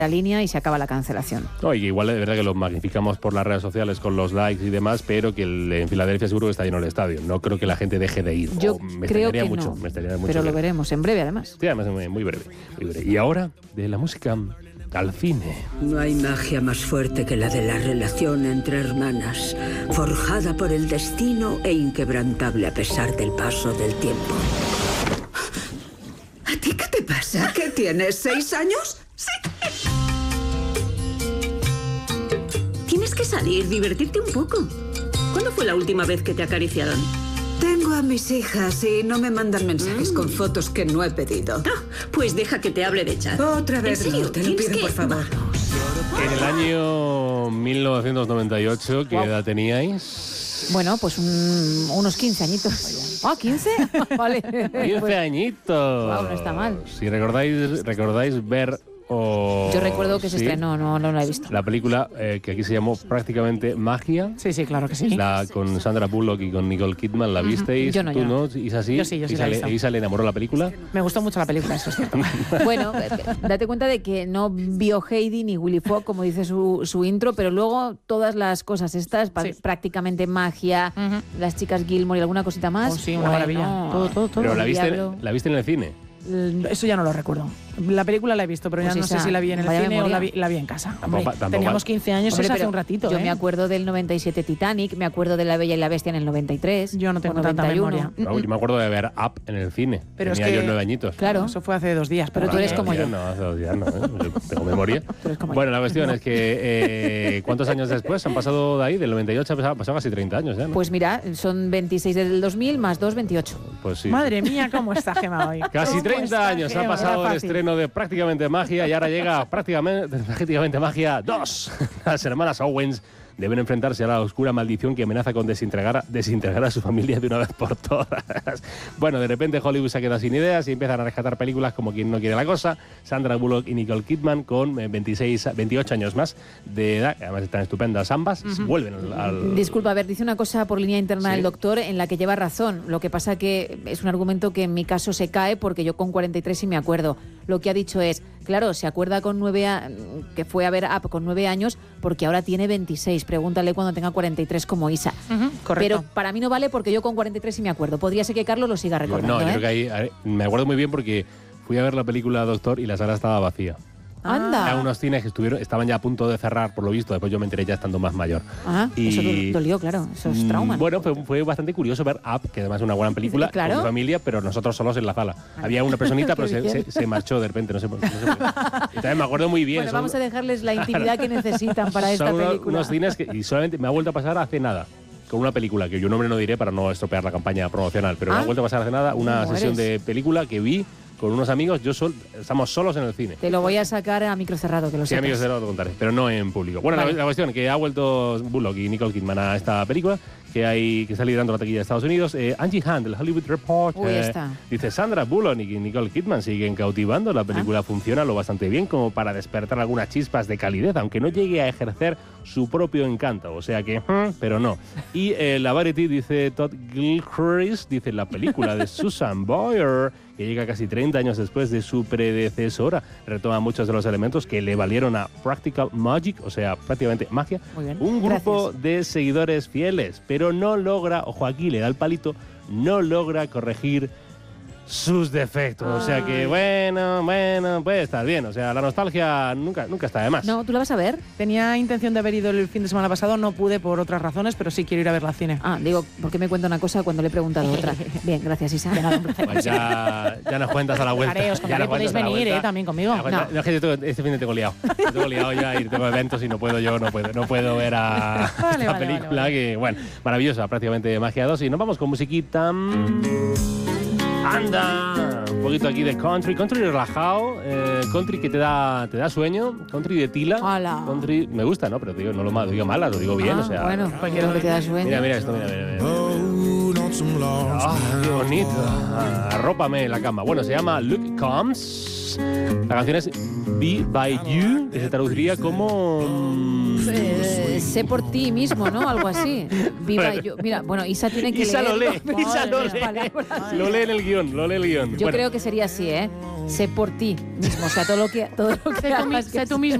la línea y se acaba la cancelación. No, y igual es verdad que lo magnificamos por las redes sociales con los likes y demás, pero que en Filadelfia seguro que está lleno el estadio. No creo que la gente deje de ir. Yo creo que mucho, no, me extrañaría mucho, pero lo veremos en breve además. Sí, además muy breve, muy breve. Y ahora, de la música al cine. No hay magia más fuerte que la de la relación entre hermanas, forjada por el destino e inquebrantable a pesar del paso del tiempo. ¿A ti qué te pasa? ¿Qué tienes, 6 años? Sí. Tienes que salir, divertirte un poco. ¿Cuándo fue la última vez que te acariciaron? Tengo a mis hijas y no me mandan mensajes con fotos que no he pedido. Pues deja que te hable de chat. Otra vez, ¿En serio? no, te lo pido, por favor. En el año 1998, ¿qué edad teníais? Bueno, pues unos 15 añitos. ¿Ah, 15? Vale. 15 añitos. Wow, no está mal. Si recordáis ver Yo recuerdo que se estrenó, no la he visto. La película que aquí se llamó prácticamente Magia. Sí, claro que sí. Con Sandra Bullock y con Nicole Kidman, ¿la visteis? Yo no. ¿Tú no? ¿Isa sí? Yo sí la he visto. ¿Isa le enamoró la película? Me gustó mucho la película, eso es cierto. Bueno, date cuenta de que no vio Heidi ni Willy Fogg, como dice su intro, pero luego todas las cosas estas, prácticamente magia, las chicas Gilmore y alguna cosita más. Oh, sí, una maravilla. Todo. ¿Pero la viste en el cine? Eso ya no lo recuerdo. La película la he visto, pero pues ya no sé si la vi en el cine o la vi en casa. Hombre, teníamos 15 años, eso hace un ratito. Yo me acuerdo del 97 Titanic, me acuerdo de La Bella y la Bestia en el 93. Yo no tengo tanta memoria. No, yo me acuerdo de ver Up en el cine. Pero tenía yo 9 añitos. Claro. Eso fue hace 2 días. Pero tú eres como yo. No, hace 2 días no. Tengo memoria. Bueno, la cuestión es que ¿cuántos años después han pasado de ahí? Del 98 ha pasado casi 30 años ya, ¿no? Pues mira, son 26 del 2000 más 2, 28. Pues sí. Madre mía, cómo está Gemma hoy. Casi 30 años ha pasado el estreno de Prácticamente Magia y ahora llega Prácticamente Magia 2. Las hermanas Owens deben enfrentarse a la oscura maldición que amenaza con desintegrar a su familia de una vez por todas. Bueno, de repente Hollywood se queda sin ideas y empiezan a rescatar películas como Quien no quiere la cosa. Sandra Bullock y Nicole Kidman con 28 años más de edad, además están estupendas ambas, vuelven al... Disculpa, a ver, dice una cosa por línea interna el doctor en la que lleva razón. Lo que pasa que es un argumento que en mi caso se cae porque yo con 43 sí me acuerdo. Lo que ha dicho es, claro, se acuerda que fue a ver Up con 9 años porque ahora tiene 26. Pregúntale cuando tenga 43 como Isa. Correcto. Pero para mí no vale porque yo con 43 sí me acuerdo. Podría ser que Carlos lo siga recordando. No, yo creo que ahí me acuerdo muy bien porque fui a ver la película Doctor y la sala estaba vacía. Anda. Eran unos cines que estaban ya a punto de cerrar, por lo visto. Después yo me enteré ya estando más mayor. Eso dolió, claro. Eso es trauma. Bueno, fue bastante curioso ver Up, que además es una buena película, con mi familia, pero nosotros solos en la sala. Había una personita, pero se marchó de repente, no sé por qué. Y también me acuerdo muy bien. Bueno, vamos a dejarles la intimidad que necesitan para esta película. Unos cines y solamente me ha vuelto a pasar hace nada. Con una película que yo nombre no diré para no estropear la campaña promocional, pero me ha vuelto a pasar hace nada una sesión de película que vi con unos amigos, estamos solos en el cine. Te lo voy a sacar a micro cerrado, que lo sepas. Sí, a micro cerrado te contaré, pero no en público. Bueno, la cuestión que ha vuelto Bullock y Nicole Kidman a esta película, que está liderando la taquilla de Estados Unidos. Angie Hunt, del Hollywood Reporter, dice, Sandra Bullock y Nicole Kidman siguen cautivando. La película funciona lo bastante bien como para despertar algunas chispas de calidez, aunque no llegue a ejercer su propio encanto. O sea que, pero no. Y la Variety dice, Todd Gilchrist, dice, la película de Susan Boyer, que llega casi 30 años después de su predecesora, retoma muchos de los elementos que le valieron a Practical Magic, o sea, prácticamente magia, un grupo de seguidores fieles, pero no logra, ojo aquí, le da el palito, no logra corregir sus defectos. O sea que, bueno, puede estar bien. O sea, la nostalgia nunca está de más. No, ¿tú la vas a ver? Tenía intención de haber ido el fin de semana pasado, no pude por otras razones, pero sí quiero ir a verla al cine. Digo, ¿por qué me cuenta una cosa cuando le he preguntado otra? Bien, gracias, Isa. Pues ya nos cuentas a la vuelta. Ya podéis venir también conmigo. No, es que este fin de tengo liado. Tengo liado ya y tengo eventos y no puedo ver a esta película que, bueno, maravillosa, prácticamente Magia 2. Y nos vamos con musiquita. Anda, un poquito aquí de country relajado, country que te da sueño, country de tila. Hola. Country me gusta, ¿no? Pero digo, no lo digo mala, lo digo bien, o sea. Bueno, cualquiera que te da sueño. Mira esto, mira. Qué bonito. Arrópame la cama. Bueno, se llama Luke Combs. La canción es Be By You, que se traduciría como... sé por ti mismo, ¿no? Algo así. Be By You. Mira, bueno, Isa tiene que Isa leerlo. Isa lo lee en el guión, Yo creo que sería así, ¿eh? sé por ti mismo. O sea, todo lo que sé tú mismo.